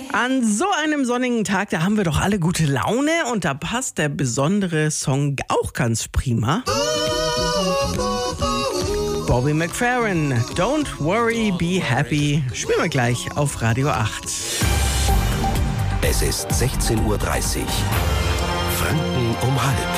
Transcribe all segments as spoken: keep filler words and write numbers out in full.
An so einem sonnigen Tag, da haben wir doch alle gute Laune und da passt der besondere Song auch ganz prima. Bobby McFerrin, Don't Worry, Be Happy, spielen wir gleich auf Radio acht. Es ist sechzehn Uhr dreißig. Franken um halb.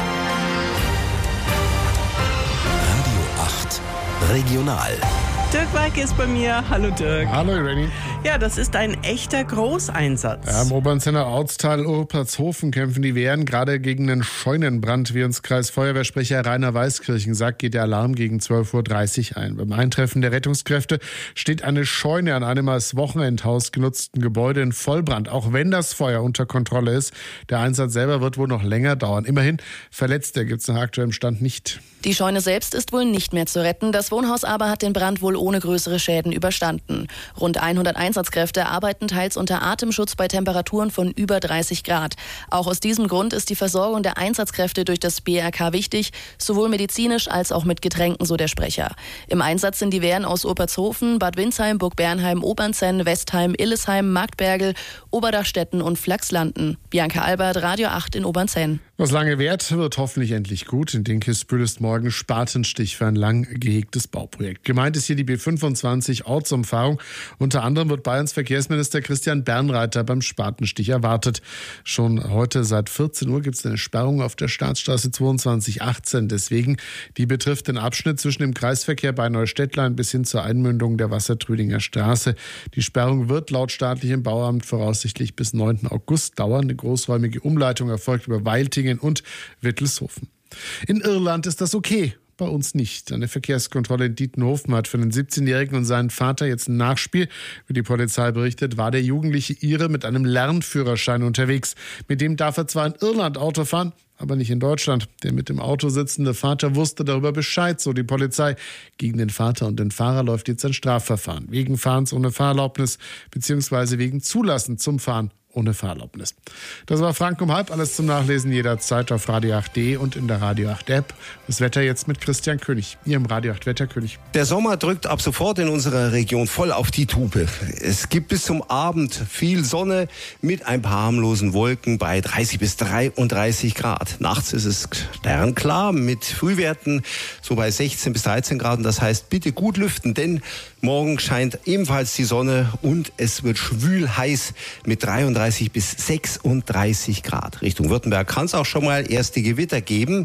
Radio acht Regional. Dirk Weig ist bei mir. Hallo Dirk. Hallo Irene. Ja, das ist ein echter Großeinsatz. Ja, im Obernzenner Ortsteil Urpertshofen kämpfen die Wehren gerade gegen einen Scheunenbrand. Wie uns Kreisfeuerwehrsprecher Rainer Weiskirchen sagt, geht der Alarm gegen zwölf Uhr dreißig ein. Beim Eintreffen der Rettungskräfte steht eine Scheune an einem als Wochenendhaus genutzten Gebäude in Vollbrand. Auch wenn das Feuer unter Kontrolle ist, der Einsatz selber wird wohl noch länger dauern. Immerhin, Verletzte gibt es nach aktuellem Stand nicht. Die Scheune selbst ist wohl nicht mehr zu retten. Das Wohnhaus aber hat den Brand wohl ohne größere Schäden überstanden. Rund hundert Einsatzkräfte arbeiten teils unter Atemschutz bei Temperaturen von über dreißig Grad. Auch aus diesem Grund ist die Versorgung der Einsatzkräfte durch das B R K wichtig, sowohl medizinisch als auch mit Getränken, so der Sprecher. Im Einsatz sind die Wehren aus Obertshofen, Bad Windsheim, Burg Bernheim, Obernzenn, Westheim, Illesheim, Marktbergel, Oberdachstetten und Flachslanden. Bianca Albert, Radio acht in Obernzenn. Was lange währt, wird hoffentlich endlich gut. In Dinkelsbühl ist morgen Spatenstich für ein lang gehegtes Bauprojekt. Gemeint ist hier die B fünfundzwanzig Ortsumfahrung. Unter anderem wird Bayerns Verkehrsminister Christian Bernreiter beim Spatenstich erwartet. Schon heute seit vierzehn Uhr gibt es eine Sperrung auf der Staatsstraße zweiundzwanzig achtzehn. Deswegen, die betrifft den Abschnitt zwischen dem Kreisverkehr bei Neustädtlein bis hin zur Einmündung der Wassertrüdinger Straße. Die Sperrung wird laut staatlichem Bauamt voraussichtlich bis neunten August dauern. Eine großräumige Umleitung erfolgt über Weiltingen und Wittelshofen. In Irland ist das okay. Bei uns nicht. Eine Verkehrskontrolle in Dietenhofen hat für den siebzehnjährigen und seinen Vater jetzt ein Nachspiel. Wie die Polizei berichtet, war der jugendliche Ire mit einem Lernführerschein unterwegs. Mit dem darf er zwar in Irland Auto fahren, aber nicht in Deutschland. Der mit dem Auto sitzende Vater wusste darüber Bescheid, so die Polizei. Gegen den Vater und den Fahrer läuft jetzt ein Strafverfahren. Wegen Fahrens ohne Fahrerlaubnis bzw. wegen Zulassen zum Fahren ohne Fahrerlaubnis. Das war Frank um halb. Alles zum Nachlesen jederzeit auf radio acht punkt de und in der Radio acht App. Das Wetter jetzt mit Christian König. Hier im Radio acht Wetterkönig. Der Sommer drückt ab sofort in unserer Region voll auf die Tube. Es gibt bis zum Abend viel Sonne mit ein paar harmlosen Wolken bei dreißig bis dreiunddreißig Grad. Nachts ist es sternklar mit Frühwerten so bei sechzehn bis dreizehn Grad. Das heißt, bitte gut lüften, denn morgen scheint ebenfalls die Sonne und es wird schwül heiß mit dreiunddreißig bis sechsunddreißig Grad. Richtung Württemberg kann es auch schon mal erste Gewitter geben.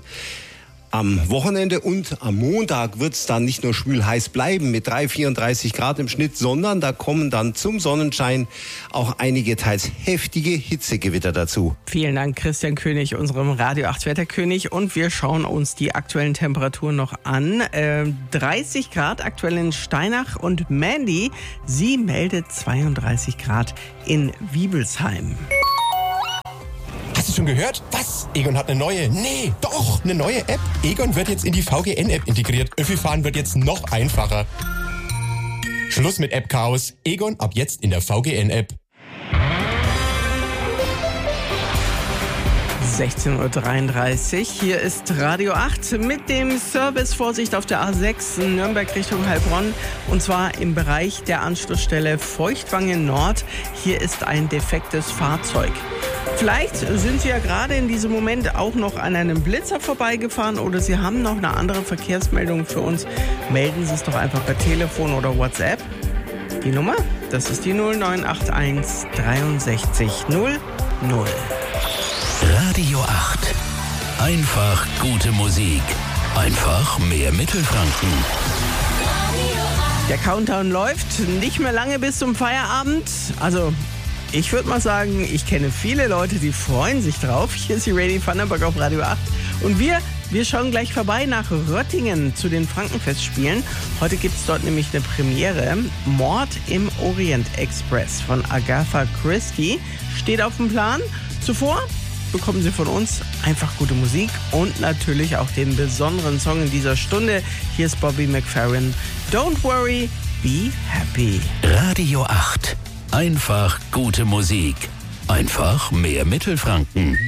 Am Wochenende und am Montag wird es dann nicht nur schwül heiß bleiben mit drei, vierunddreißig Grad im Schnitt, sondern da kommen dann zum Sonnenschein auch einige teils heftige Hitzegewitter dazu. Vielen Dank, Christian König, unserem Radio acht Wetterkönig. Und wir schauen uns die aktuellen Temperaturen noch an. Äh, dreißig Grad aktuell in Steinach und Mandy, sie meldet zweiunddreißig Grad in Wiebelsheim. Hast du schon gehört? Was? Egon hat eine neue? Nee, doch, eine neue App. Egon wird jetzt in die V G N-App integriert. Öffi-Fahren wird jetzt noch einfacher. Schluss mit App-Chaos. Egon ab jetzt in der V G N-App. sechzehn Uhr dreiunddreißig. Hier ist Radio acht mit dem Service Vorsicht auf der A sechs Nürnberg Richtung Heilbronn. Und zwar im Bereich der Anschlussstelle Feuchtwangen Nord. Hier ist ein defektes Fahrzeug. Vielleicht sind Sie ja gerade in diesem Moment auch noch an einem Blitzer vorbeigefahren oder Sie haben noch eine andere Verkehrsmeldung für uns. Melden Sie es doch einfach per Telefon oder WhatsApp. Die Nummer, das ist die null neun acht eins dreiundsechzig null null. Radio acht. Einfach gute Musik. Einfach mehr Mittelfranken. Der Countdown läuft. Nicht mehr lange bis zum Feierabend. Also, ich würde mal sagen, ich kenne viele Leute, die freuen sich drauf. Hier ist die Radi Vandenberg auf Radio acht. Und wir, wir schauen gleich vorbei nach Röttingen zu den Frankenfestspielen. Heute gibt es dort nämlich eine Premiere. Mord im Orient Express von Agatha Christie steht auf dem Plan. Zuvor bekommen Sie von uns einfach gute Musik und natürlich auch den besonderen Song in dieser Stunde. Hier ist Bobby McFerrin. Don't worry, be happy. Radio acht. Einfach gute Musik. Einfach mehr Mittelfranken.